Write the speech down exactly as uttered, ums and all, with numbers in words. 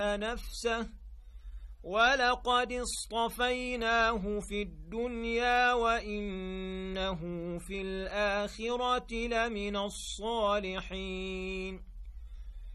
نفسه ولقد اصطفيناه في الدنيا وإنه في الآخرة لمن الصالحين.